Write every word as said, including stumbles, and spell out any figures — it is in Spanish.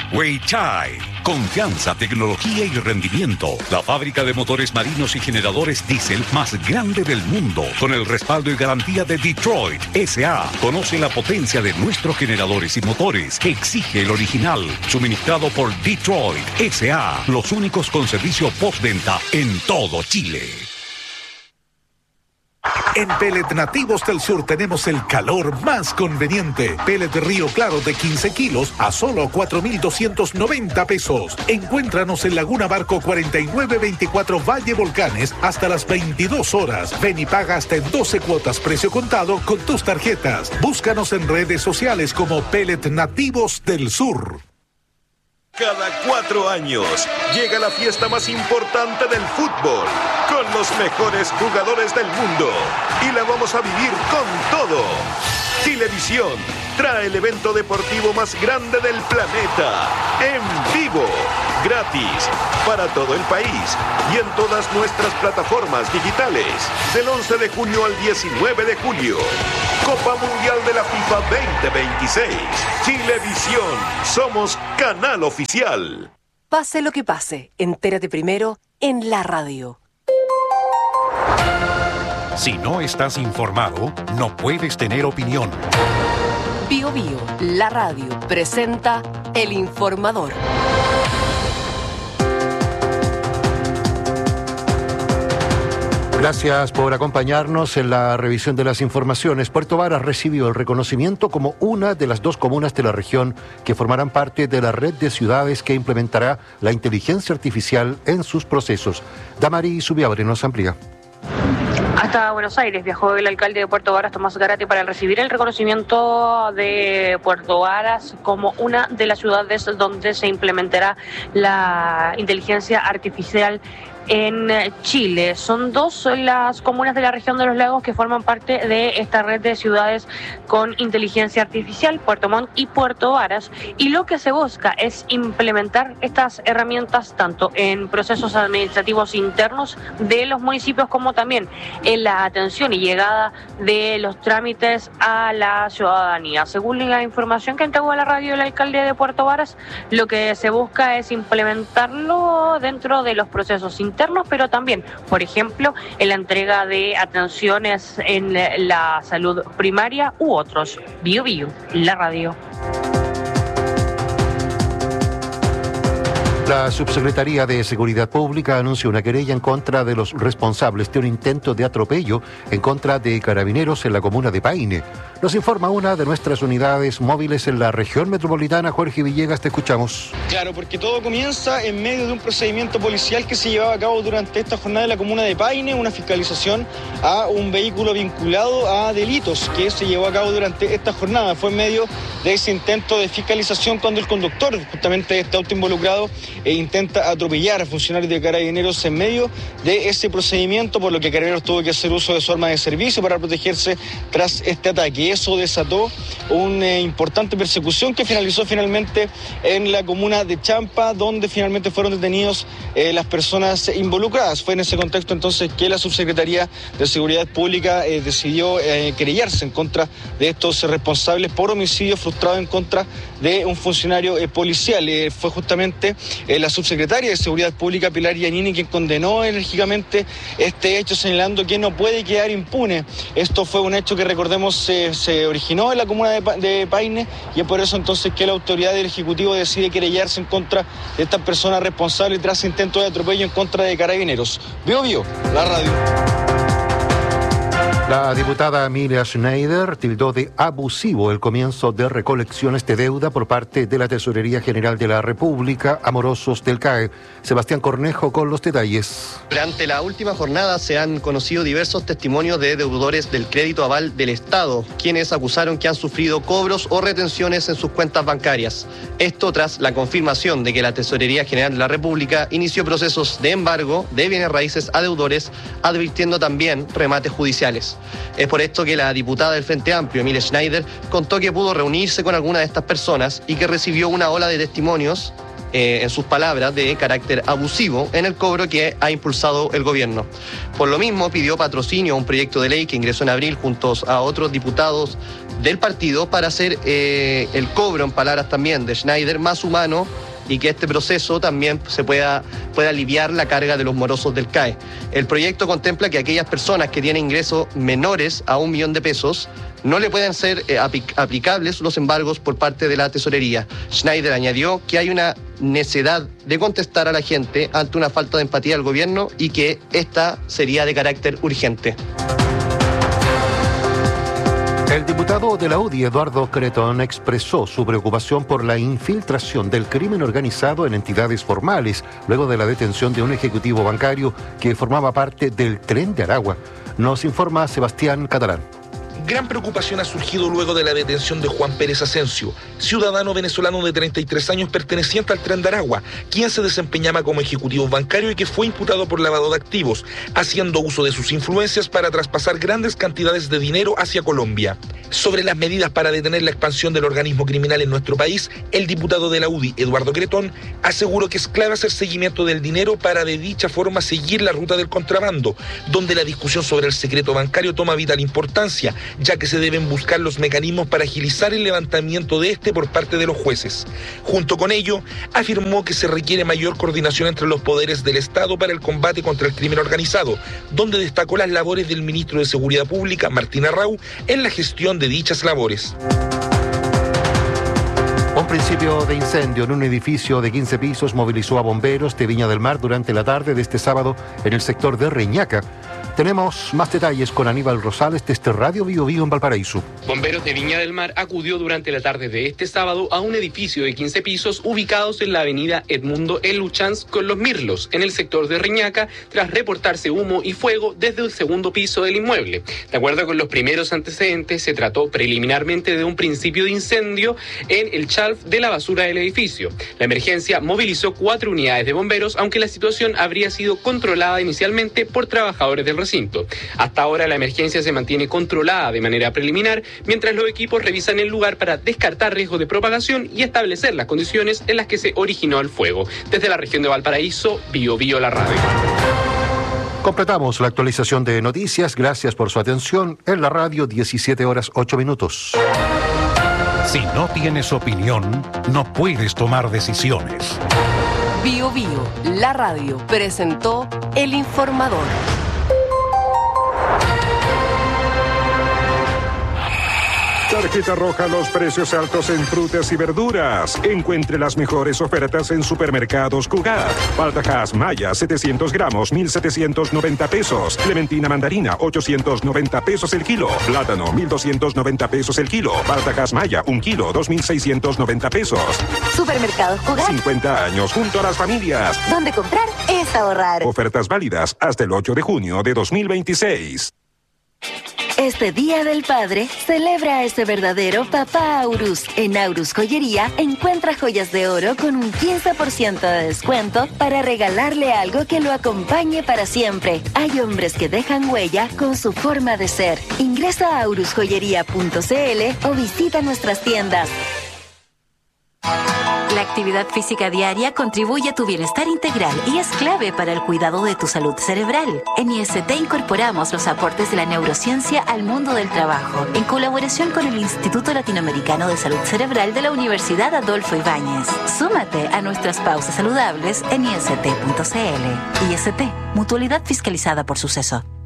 Weichai. Confianza, tecnología y rendimiento. La fábrica de motores marinos y generadores diésel más grande del mundo. Con el respaldo y garantía de Detroit S A. Conoce la potencia de nuestros generadores y motores que exige el original. Suministrado por Detroit S A. Los únicos con servicio postventa en todo Chile. En Pellet Nativos del Sur tenemos el calor más conveniente. Pellet Río Claro de quince kilos a solo cuatro mil doscientos noventa pesos. Encuéntranos en Laguna Barco cuarenta y nueve veinticuatro Valle Volcanes hasta las veintidós horas. Ven y paga hasta en doce cuotas precio contado con tus tarjetas. Búscanos en redes sociales como Pellet Nativos del Sur. Cada cuatro años llega la fiesta más importante del fútbol, con los mejores jugadores del mundo, y la vamos a vivir con todo. Chilevisión trae el evento deportivo más grande del planeta, en vivo, gratis, para todo el país y en todas nuestras plataformas digitales, del once de junio al diecinueve de julio. Copa Mundial de la FIFA veinte veintiséis. Chilevisión, somos canal oficial. Pase lo que pase, entérate primero en la radio. Si no estás informado, no puedes tener opinión. Bio Bio, la radio, presenta El Informador. Gracias por acompañarnos en la revisión de las informaciones. Puerto Varas recibió el reconocimiento como una de las dos comunas de la región que formarán parte de la red de ciudades que implementará la inteligencia artificial en sus procesos. Damari Subiabre nos amplía. Hasta Buenos Aires viajó el alcalde de Puerto Varas, Tomás Garate, para recibir el reconocimiento de Puerto Varas como una de las ciudades donde se implementará la inteligencia artificial en Chile. Son dos las comunas de la región de los lagos que forman parte de esta red de ciudades con inteligencia artificial, Puerto Montt y Puerto Varas, y lo que se busca es implementar estas herramientas tanto en procesos administrativos internos de los municipios como también en la atención y llegada de los trámites a la ciudadanía. Según la información que entregó a la radio el alcalde de Puerto Varas, lo que se busca es implementarlo dentro de los procesos internos, pero también, por ejemplo, en la entrega de atenciones en la salud primaria u otros. Bio Bio, la radio. La Subsecretaría de Seguridad Pública anunció una querella en contra de los responsables de un intento de atropello en contra de carabineros en la comuna de Paine. Nos informa una de nuestras unidades móviles en la región metropolitana. Jorge Villegas, te escuchamos. Claro, porque todo comienza en medio de un procedimiento policial que se llevaba a cabo durante esta jornada en la comuna de Paine, una fiscalización a un vehículo vinculado a delitos que se llevó a cabo durante esta jornada. Fue en medio de ese intento de fiscalización cuando el conductor, justamente de este auto involucrado, e intenta atropellar a funcionarios de Carabineros en medio de ese procedimiento, por lo que Carabineros tuvo que hacer uso de su arma de servicio para protegerse tras este ataque. Eso desató una eh, importante persecución que finalizó finalmente en la comuna de Champa, donde finalmente fueron detenidos eh, las personas involucradas. Fue en ese contexto entonces que la Subsecretaría de Seguridad Pública eh, decidió eh, querellarse en contra de estos responsables por homicidio frustrado en contra de un funcionario eh, policial. Eh, fue justamente Eh, la subsecretaria de Seguridad Pública, Pilar Giannini, quien condenó enérgicamente este hecho, señalando que no puede quedar impune. Esto fue un hecho que, recordemos, se, se originó en la comuna de, de Paine, y es por eso entonces que la autoridad del Ejecutivo decide querellarse en contra de estas personas responsables tras intentos de atropello en contra de Carabineros. Bio Bio, la radio. La diputada Emilia Schneider tildó de abusivo el comienzo de recolecciones de deuda por parte de la Tesorería General de la República a morosos del C A E. Sebastián Cornejo con los detalles. Durante la última jornada se han conocido diversos testimonios de deudores del crédito aval del Estado, quienes acusaron que han sufrido cobros o retenciones en sus cuentas bancarias. Esto tras la confirmación de que la Tesorería General de la República inició procesos de embargo de bienes raíces a deudores, advirtiendo también remates judiciales. Es por esto que la diputada del Frente Amplio, Emilia Schneider, contó que pudo reunirse con algunas de estas personas y que recibió una ola de testimonios eh, en sus palabras, de carácter abusivo en el cobro que ha impulsado el gobierno. Por lo mismo, pidió patrocinio a un proyecto de ley que ingresó en abril junto a otros diputados del partido para hacer eh, el cobro, en palabras también de Schneider, más humano, y que este proceso también se pueda, pueda aliviar la carga de los morosos del C A E. El proyecto contempla que aquellas personas que tienen ingresos menores a un millón de pesos no le pueden ser eh, aplicables los embargos por parte de la tesorería. Schneider añadió que hay una necedad de contestar a la gente ante una falta de empatía del gobierno y que esta sería de carácter urgente. El diputado de la U D I, Eduardo Cretón, expresó su preocupación por la infiltración del crimen organizado en entidades formales, luego de la detención de un ejecutivo bancario que formaba parte del Tren de Aragua. Nos informa Sebastián Catalán. Gran preocupación ha surgido luego de la detención de Juan Pérez Asensio, ciudadano venezolano de treinta y tres años perteneciente al Tren de Aragua, quien se desempeñaba como ejecutivo bancario y que fue imputado por lavado de activos, haciendo uso de sus influencias para traspasar grandes cantidades de dinero hacia Colombia. Sobre las medidas para detener la expansión del organismo criminal en nuestro país, el diputado de la U D I, Eduardo Cretón, aseguró que es clave hacer seguimiento del dinero para de dicha forma seguir la ruta del contrabando, donde la discusión sobre el secreto bancario toma vital importancia, ya que se deben buscar los mecanismos para agilizar el levantamiento de este por parte de los jueces. Junto con ello, afirmó que se requiere mayor coordinación entre los poderes del Estado para el combate contra el crimen organizado, donde destacó las labores del ministro de Seguridad Pública, Martín Arrau, en la gestión de dichas labores. Un principio de incendio en un edificio de quince pisos movilizó a bomberos de Viña del Mar durante la tarde de este sábado en el sector de Reñaca. Tenemos más detalles con Aníbal Rosales desde Radio Bio Bio en Valparaíso. Bomberos de Viña del Mar acudió durante la tarde de este sábado a un edificio de quince pisos ubicados en la avenida Edmundo L. Luchans con Los Mirlos, en el sector de Reñaca, tras reportarse humo y fuego desde el segundo piso del inmueble. De acuerdo con los primeros antecedentes, se trató preliminarmente de un principio de incendio en el shelf de la basura del edificio. La emergencia movilizó cuatro unidades de bomberos, aunque la situación habría sido controlada inicialmente por trabajadores del recinto. Hasta ahora la emergencia se mantiene controlada de manera preliminar, mientras los equipos revisan el lugar para descartar riesgos de propagación y establecer las condiciones en las que se originó el fuego. Desde la región de Valparaíso, Bio Bio la radio. Completamos la actualización de noticias. Gracias por su atención. En la radio, diecisiete horas ocho minutos. Si no tienes opinión, no puedes tomar decisiones. Bio Bio, la radio, presentó El Informador. Tarjeta roja, los precios altos en frutas y verduras. Encuentre las mejores ofertas en Supermercados Cugat. Paltajas Maya, setecientos gramos, mil setecientos noventa pesos. Clementina mandarina, ochocientos noventa pesos el kilo. Plátano, mil doscientos noventa pesos el kilo. Paltajas Maya, un kilo, dos mil seiscientos noventa pesos. Supermercados Cugat. cincuenta años junto a las familias. Donde comprar es ahorrar. Ofertas válidas hasta el ocho de junio de dos mil veintiséis. Este Día del Padre, celebra a ese verdadero papá Aurus. En Aurus Joyería, encuentra joyas de oro con un quince por ciento de descuento para regalarle algo que lo acompañe para siempre. Hay hombres que dejan huella con su forma de ser. Ingresa a aurus joyería punto c l o visita nuestras tiendas. La actividad física diaria contribuye a tu bienestar integral y es clave para el cuidado de tu salud cerebral. En I S T incorporamos los aportes de la neurociencia al mundo del trabajo, en colaboración con el Instituto Latinoamericano de Salud Cerebral de la Universidad Adolfo Ibáñez. Súmate a nuestras pausas saludables en i s t punto c l. I S T, mutualidad fiscalizada por Suceso.